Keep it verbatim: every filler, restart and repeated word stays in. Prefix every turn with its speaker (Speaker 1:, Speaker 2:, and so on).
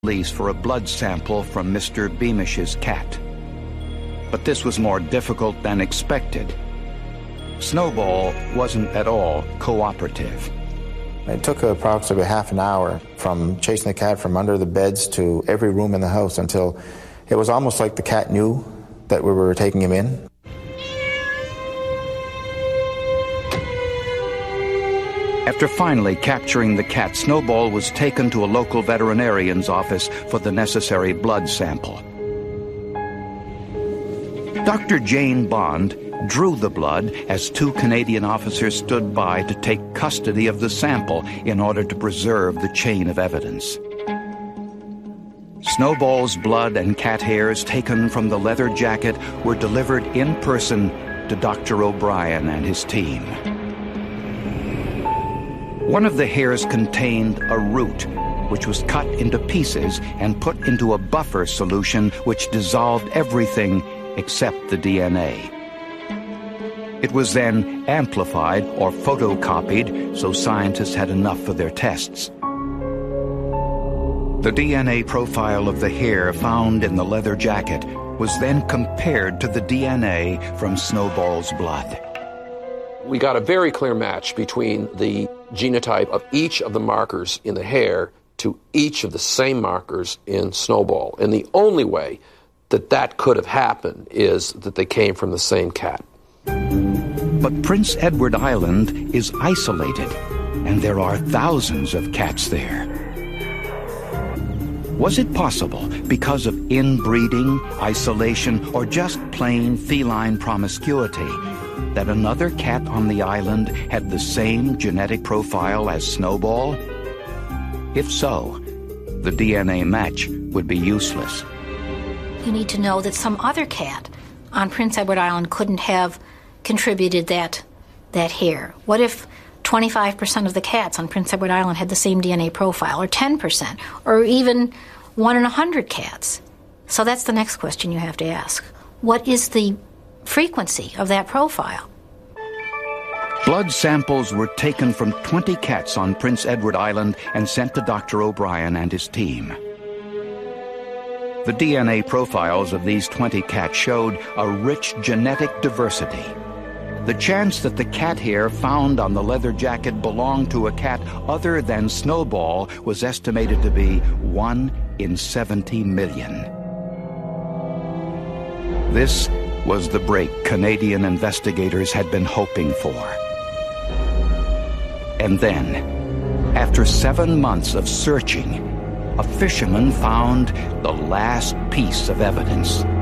Speaker 1: Police for a blood sample from Mister Beamish's cat. But this was more difficult than expected. Snowball wasn't at all cooperative.
Speaker 2: It took approximately half an hour from chasing the cat from under the beds to every room in the house until it was almost like the cat knew that we were taking him in.
Speaker 1: After finally capturing the cat, Snowball was taken to a local veterinarian's office for the necessary blood sample. Doctor Jane Bond drew the blood as two Canadian officers stood by to take custody of the sample in order to preserve the chain of evidence. Snowball's blood and cat hairs taken from the leather jacket were delivered in person to Doctor O'Brien and his team. One of the hairs contained a root, which was cut into pieces and put into a buffer solution which dissolved everything except the D N A. It was then amplified or photocopied so scientists had enough for their tests. The D N A profile of the hair found in the leather jacket was then compared to the D N A from Snowball's blood.
Speaker 3: We got a very clear match between the genotype of each of the markers in the hair to each of the same markers in Snowball. And the only way that that could have happened is that they came from the same cat.
Speaker 1: But Prince Edward Island is isolated, and there are thousands of cats there. Was it possible, because of inbreeding, isolation, or just plain feline promiscuity, that another cat on the island had the same genetic profile as Snowball? If so, the D N A match would be useless.
Speaker 4: You need to know that some other cat on Prince Edward Island couldn't have contributed that that hair. What if twenty-five percent of the cats on Prince Edward Island had the same D N A profile, or ten percent, or even one in a hundred cats? So that's the next question you have to ask. What is the frequency of that profile?
Speaker 1: Blood samples were taken from twenty cats on Prince Edward Island and sent to Doctor O'Brien and his team. The D N A profiles of these twenty cats showed a rich genetic diversity. The chance that the cat hair found on the leather jacket belonged to a cat other than Snowball was estimated to be one in seventy million. This was the break Canadian investigators had been hoping for. And then, after seven months of searching, a fisherman found the last piece of evidence.